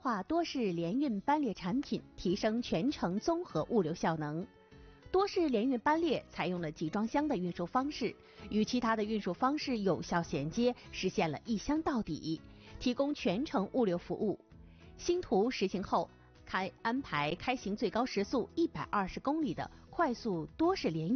化多式联运班列产品，提升全程综合物流效能。多式联运班列采用了集装箱的运输方式，与其他的运输方式有效衔接，实现了一箱到底，提供全程物流服务。新图实行后，安排开行最高时速120公里的快速多式联运